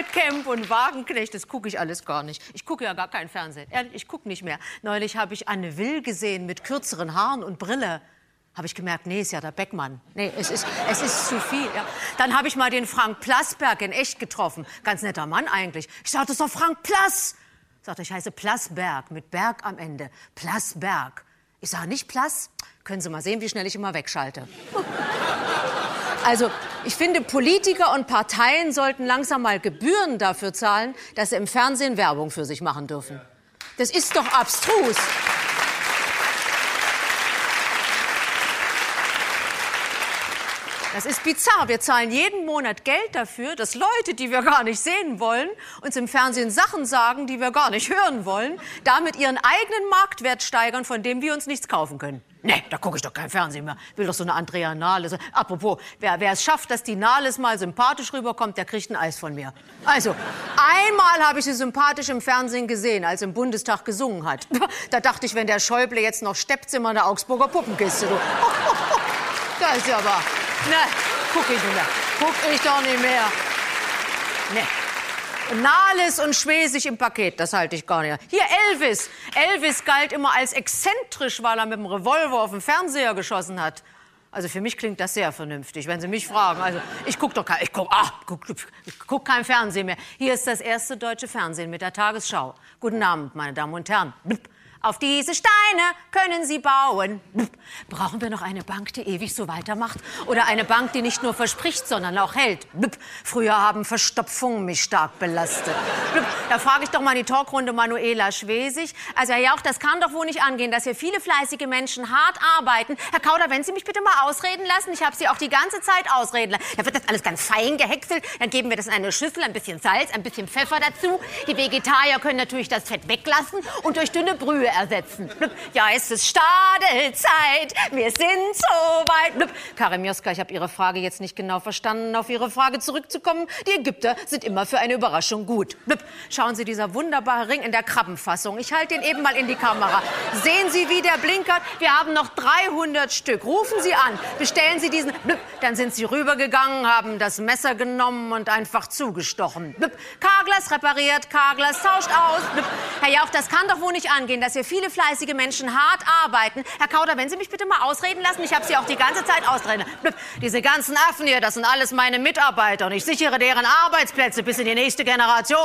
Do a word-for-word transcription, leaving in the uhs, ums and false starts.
Dschungelcamp und Wagenknecht, das gucke ich alles gar nicht. Ich gucke ja gar kein Fernsehen. Ehrlich, ich gucke nicht mehr. Neulich habe ich Anne Will gesehen mit kürzeren Haaren und Brille. Habe ich gemerkt, nee, ist ja der Beckmann. Nee, es ist, es ist zu viel. Ja. Dann habe ich mal den Frank Plasberg in echt getroffen. Ganz netter Mann eigentlich. Ich sagte, das ist doch Frank Plass. Sagte, ich heiße Plasberg, mit Berg am Ende. Plasberg. Ich sage, nicht Plass? Können Sie mal sehen, wie schnell ich immer wegschalte. Also, ich finde, Politiker und Parteien sollten langsam mal Gebühren dafür zahlen, dass sie im Fernsehen Werbung für sich machen dürfen. Das ist doch abstrus. Das ist bizarr. Wir zahlen jeden Monat Geld dafür, dass Leute, die wir gar nicht sehen wollen, uns im Fernsehen Sachen sagen, die wir gar nicht hören wollen, damit ihren eigenen Marktwert steigern, von dem wir uns nichts kaufen können. Nee, da gucke ich doch kein Fernsehen mehr. Will doch so eine Andrea Nahles. Apropos, wer, wer es schafft, dass die Nahles mal sympathisch rüberkommt, der kriegt ein Eis von mir. Also, einmal habe ich sie sympathisch im Fernsehen gesehen, als sie im Bundestag gesungen hat. Da dachte ich, wenn der Schäuble jetzt noch steppt, sind wir in der Augsburger Puppenkiste. Du. Das ist ja aber... Ne, guck ich nicht mehr. Guck ich doch nicht mehr. Ne. Nahles und Schwesig im Paket, das halte ich gar nicht. Hier Elvis. Elvis galt immer als exzentrisch, weil er mit dem Revolver auf den Fernseher geschossen hat. Also für mich klingt das sehr vernünftig, wenn Sie mich fragen. Also ich gucke doch kein, ich guck, ah, guck, ich guck kein Fernsehen mehr. Hier ist das erste deutsche Fernsehen mit der Tagesschau. Guten Abend, meine Damen und Herren. Auf diese Steine können Sie bauen. Brauchen wir noch eine Bank, die ewig so weitermacht? Oder eine Bank, die nicht nur verspricht, sondern auch hält? Früher haben Verstopfungen mich stark belastet. Da frage ich doch mal die Talkrunde Manuela Schwesig. Also Herr Jauch, das kann doch wohl nicht angehen, dass hier viele fleißige Menschen hart arbeiten. Herr Kauder, wenn Sie mich bitte mal ausreden lassen. Ich habe Sie auch die ganze Zeit ausreden lassen. Da wird das alles ganz fein gehäckselt. Dann geben wir das in eine Schüssel, ein bisschen Salz, ein bisschen Pfeffer dazu. Die Vegetarier können natürlich das Fett weglassen und durch dünne Brühe ersetzen. Ja, es ist Stadezeit, wir sind so weit. Karim Joska, ich habe Ihre Frage jetzt nicht genau verstanden. Auf Ihre Frage zurückzukommen, die Ägypter sind immer für eine Überraschung gut. Schauen Sie, dieser wunderbare Ring in der Krabbenfassung. Ich halte ihn eben mal in die Kamera. Sehen Sie, wie der blinkert? Wir haben noch dreihundert Stück. Rufen Sie an, bestellen Sie diesen. Dann sind Sie rübergegangen, haben das Messer genommen und einfach zugestochen. Karglas repariert, Karglas tauscht aus. Herr Jauch, das kann doch wohl nicht angehen, dass hier viele fleißige Menschen hart arbeiten. Herr Kauder, wenn Sie mich bitte mal ausreden lassen, ich habe Sie auch die ganze Zeit ausreden. Diese ganzen Affen hier, das sind alles meine Mitarbeiter und ich sichere deren Arbeitsplätze bis in die nächste Generation.